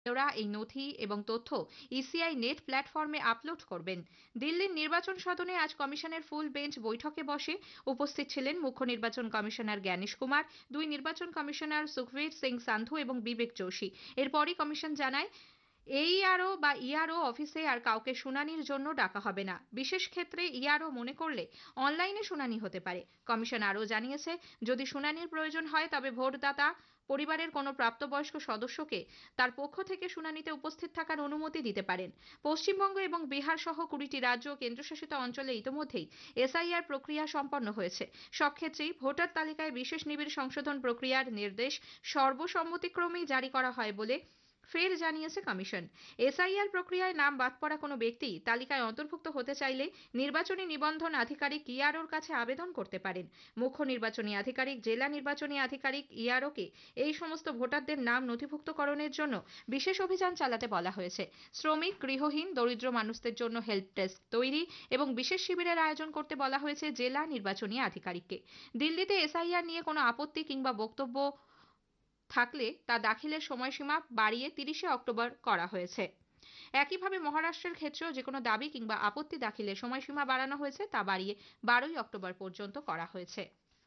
ওরা এই নথি এবং তথ্য ইসিআই নেট প্ল্যাটফর্মে আপলোড করবেন। দিল্লির নির্বাচন সদনে আজ কমিশনের ফুল বেঞ্চ বৈঠকে বসে। উপস্থিত ছিলেন মুখ্য নির্বাচন কমিশনার জ্ঞানেশ কুমার, দুই নির্বাচন কমিশনার সুখবীর সিং সান্ধু এবং বিবেক যোশী। এরপরই কমিশন জানায় এইআরও বা ইআরও অফিসে আর কাউকে শুনানির জন্য ডাকা হবে না। বিশেষ ক্ষেত্রে ইআরও মনে করলে অনলাইনে শুনানি হতে পারে। কমিশন আরও জানিয়েছে, যদি শুনানির প্রয়োজন হয় তবে ভোটদাতা পরিবারের কোনো প্রাপ্তবয়স্ক সদস্যকে তার পক্ষ থেকে শুনানিতে উপস্থিত থাকার অনুমতি দিতে পারেন। পশ্চিমবঙ্গ এবং বিহার সহ 20টি রাজ্য ও কেন্দ্রশাসিত অঞ্চলে ইতোমধ্যেই এসআইআর প্রক্রিয়া সম্পন্ন হয়েছে। সব ক্ষেত্রেই ভোটার তালিকায় বিশেষ নিবিড় সংশোধন প্রক্রিয়ার নির্দেশ সর্বসম্মতিক্রমেই জারি করা হয় বলে ফের জানিয়েছে কমিশন। এসআইআর প্রক্রিয়ায় নাম বাদ পড়া কোনো ব্যক্তি তালিকায় অন্তর্ভুক্ত হতে চাইলে নির্বাচনী নিবন্ধন আধিকারিক ইআরওর কাছে আবেদন করতে পারেন। মুখ্য নির্বাচনী আধিকারিক, জেলা নির্বাচনী আধিকারিক ইআরওকে এই সমস্ত ভোটারদের নাম নথিভুক্তকরণের জন্য বিশেষ অভিযান চালাতে বলা হয়েছে। শ্রমিক, গৃহহীন, দরিদ্র মানুষদের জন্য হেল্প ডেস্ক তৈরি এবং বিশেষ শিবিরের আয়োজন করতে বলা হয়েছে জেলা নির্বাচনী আধিকারিককে। দিল্লিতে এসআইআর নিয়ে কোনো আপত্তি কিংবা বক্তব্য থাকলে তা দাখিলের সময়সীমা বাড়িয়ে 30শে অক্টোবর করা হয়েছে। একইভাবে মহারাষ্ট্রের ক্ষেত্রেও যে কোনো দাবি কিংবা আপত্তি দাখিলের সময়সীমা বাড়ানো হয়েছে, তা বাড়িয়ে 12ই অক্টোবর পর্যন্ত করা হয়েছে।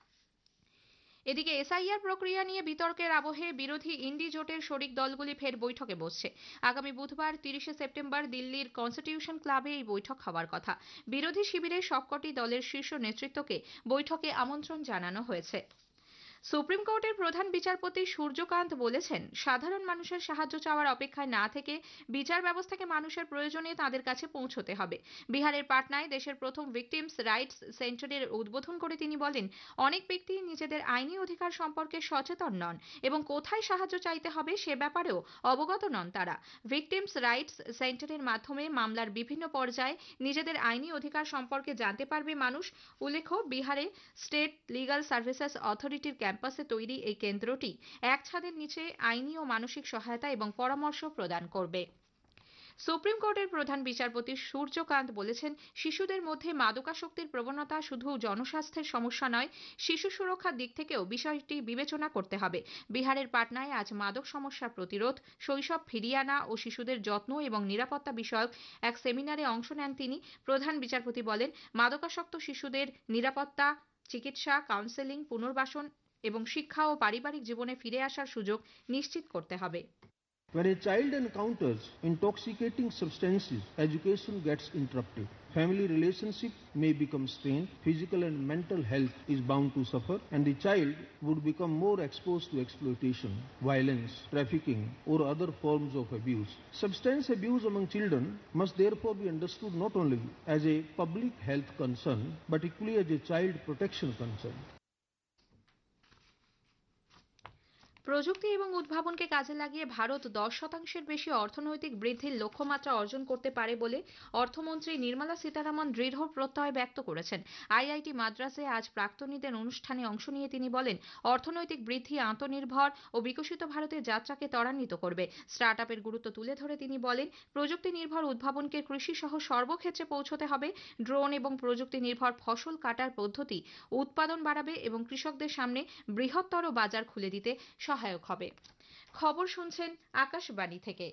এদিকে এসআইআর প্রক্রিয়া নিয়ে বিতর্কের আবহে বিরোধী ইন্ডি জোটের শরিক দলগুলি ফের বৈঠকে বসছে। আগামী বুধবার 30শে সেপ্টেম্বর দিল্লির কনস্টিটিউশন ক্লাবে এই বৈঠক হওয়ার কথা। বিরোধী শিবিরের সবকটি দলের শীর্ষ নেতৃত্বকে বৈঠকে আমন্ত্রণ জানানো হয়েছে। সুপ্রিম কোর্টের প্রধান বিচারপতি সূর্যকান্ত বলেছেন, সাধারণ মানুষের সাহায্য চাওয়ার অপেক্ষায় না থেকে বিচার ব্যবস্থাকে মানুষের প্রয়োজনে তাদের কাছে পৌঁছতে হবে। বিহারের পাটনায় দেশের প্রথম ভিকটিমস রাইটস সেন্টারের উদ্বোধন করে তিনি বলেন, অনেক ব্যক্তি নিজেদের আইনি অধিকার সম্পর্কে সচেতন নন এবং কোথায় সাহায্য চাইতে হবে সে ব্যাপারেও অবগত নন তারা। ভিকটিমস রাইটস সেন্টারের মাধ্যমে মামলার বিভিন্ন পর্যায়ে নিজেদের আইনি অধিকার সম্পর্কে জানতে পারবে মানুষ। উল্লেখ্য, বিহারে স্টেট লিগাল সার্ভিসেস অথরিটির ক্যাম্পাসে তৈরি এই কেন্দ্রটি এক ছাদের নিচে আইনি ও মানসিক সহায়তা এবং পরামর্শ প্রদান করবে। সুপ্রিম কোর্টের প্রধান বিচারপতি সূর্যকান্ত বলেছেন, শিশুদের মধ্যে মাদকাসক্তির প্রবণতা শুধু জনস্বাস্থ্যের সমস্যা নয়, শিশু সুরক্ষার দিক থেকেও বিষয়টি বিবেচনা করতে হবে। বিহারের পাটনায় আজ মাদক সমস্যা প্রতিরোধ, শৈশব ফিরিয়ে আনা ও শিশুদের যত্ন এবং নিরাপত্তা বিষয়ক এক সেমিনারে অংশ নেন তিনি। প্রধান বিচারপতি বলেন, মাদকাসক্ত শিশুদের নিরাপত্তা, চিকিৎসা, কাউন্সেলিং, পুনর্বাসন এবং শিক্ষা ও পারিবারিক জীবনে ফিরে আসার সুযোগ নিশ্চিত করতে হবে। When a child encounters intoxicating substances, education gets interrupted. Family relationship may become strained, physical and mental health is bound to suffer, and the child would become more exposed to exploitation, violence, trafficking, or other forms of abuse. Substance abuse among children must therefore be understood not only as a public health concern, but equally as a child protection concern. প্রযুক্তি এবং উদ্ভাবনকে কাজে লাগিয়ে ভারত 10%-এর বেশি অর্থনৈতিক বৃদ্ধির লক্ষ্যমাত্রা অর্জন করতে পারে বলে অর্থমন্ত্রী নির্মলা সীতারামন দৃঢ় প্রত্যয় ব্যক্ত করেছেন। আইআইটি মাদ্রাসে আজ প্রাক্তনীদের অনুষ্ঠানে অংশ নিয়ে তিনি বলেন, অর্থনৈতিক বৃদ্ধি আত্মনির্ভর ও বিকশিত ভারতের যাত্রাকে ত্বরান্বিত করবে। স্টার্টআপের গুরুত্ব তুলে ধরে তিনি বলেন, প্রযুক্তি নির্ভর উদ্ভাবনকে কৃষি সহ সর্বক্ষেত্রে পৌঁছতে হবে। ড্রোন এবং প্রযুক্তি নির্ভর ফসল কাটার পদ্ধতি উৎপাদন বাড়াবে এবং কৃষকদের সামনে বৃহত্তর বাজার খুলে দিতে সহায়ক হবে। খবর শুনছেন আকাশবাণী থেকে।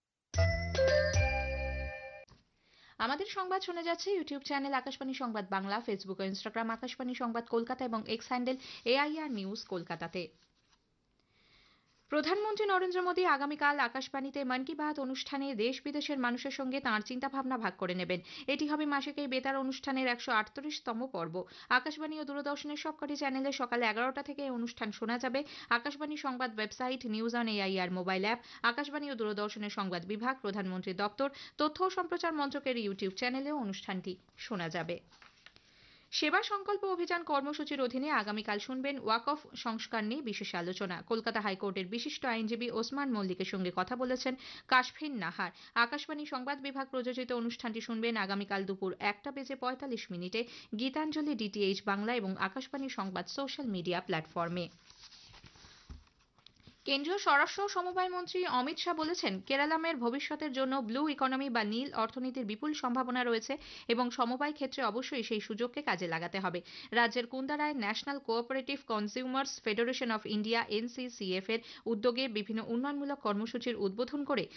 আমাদের সংবাদ শোনা যাচ্ছে ইউটিউব চ্যানেল আকাশবাণী সংবাদ বাংলা, ফেসবুক ও ইনস্টাগ্রাম আকাশবাণী সংবাদ কলকাতা এবং এক্স হ্যান্ডেল এআইআর নিউজ কলকাতাতে। প্রধানমন্ত্রী নরেন্দ্র মোদী আগামীকাল আকাশবাণীতে মন কি বাত অনুষ্ঠানে দেশ বিদেশের মানুষের সঙ্গে তাঁর চিন্তাভাবনা ভাগ করে নেবেন। এটি হবে মাসিক এই বেতার অনুষ্ঠানের 138তম পর্ব। আকাশবাণী ও দূরদর্শনের সবকটি চ্যানেলে সকাল 11টা থেকে এই অনুষ্ঠান শোনা যাবে। আকাশবাণী সংবাদ website, news on AIR mobile app, Akashvani ও দূরদর্শনের সংবাদ বিভাগ, প্রধানমন্ত্রীর দপ্তর, তথ্য ও সম্প্রচার মন্ত্রকের ইউটিউব চ্যানেলেও অনুষ্ঠানটি শোনা যাবে। সেবা সংকল্প অভিযান কর্মসূচির অধীনে আগামীকাল শুনবেন ওয়াকফ সংস্কার নিয়ে বিশেষ আলোচনা। কলকাতা হাইকোর্টের বিশিষ্ট আইনজীবী ওসমান মল্লিকের সঙ্গে কথা বলেছেন কাশফিন নাহার। আকাশবাণী সংবাদ বিভাগ প্রযোজিত অনুষ্ঠানটি শুনবেন আগামীকাল দুপুর 1:45 গীতাঞ্জলি ডিটিএইচ বাংলা এবং আকাশবাণী সংবাদ সোশ্যাল মিডিয়া প্ল্যাটফর্মে। কেন্দ্রীয় স্বরাষ্ট্র ও সমবায় মন্ত্রী অমিত শাহ বলেছেন, কেরালামের ভবিষ্যতের জন্য ব্লু ইকোনমি বা নীল অর্থনীতির বিপুল সম্ভাবনা রয়েছে এবং সমবায় ক্ষেত্রে অবশ্যই সেই সুযোগকে কাজে লাগাতে হবে। রাজ্যের কুন্দারায় national cooperative consumers federation of India এনসিসিএফ এর উদ্যোগে বিভিন্ন উন্নয়নমূলক কর্মসূচির উদ্বোধন করে